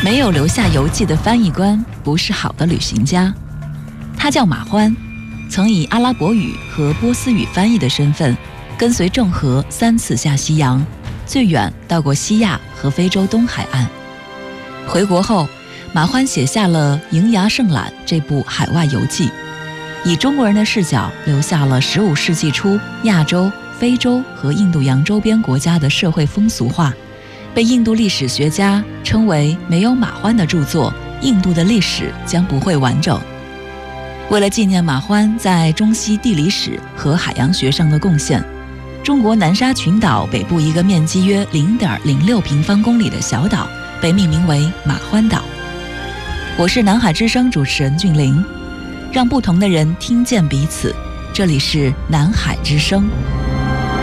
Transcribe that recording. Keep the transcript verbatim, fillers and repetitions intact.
没有留下游记的翻译官不是好的旅行家。他叫马欢，曾以阿拉伯语和波斯语翻译的身份，跟随郑和三次下西洋，最远到过西亚和非洲东海岸。回国后，马欢写下了《瀛涯胜览》这部海外游记，以中国人的视角留下了十五世纪初亚洲、非洲和印度洋周边国家的社会风俗化，被印度历史学家称为没有马欢的著作，印度的历史将不会完整。为了纪念马欢在中西地理史和海洋学上的贡献，中国南沙群岛北部一个面积约 零点零六平方公里的小岛被命名为马欢岛。我是南海之声主持人俊玲，让不同的人听见彼此。这里是南海之声。